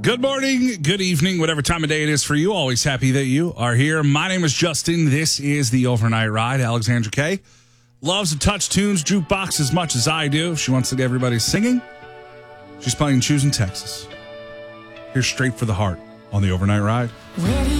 Good morning, good evening, whatever time of day it is for you. Always happy that you are here. My name is Justin. This is the Overnight Ride. Alexandra Kay loves to touch tunes, jukebox as much as I do. She wants to get everybody singing. She's playing Choosing Texas. Here's Straight for the Heart on the Overnight Ride.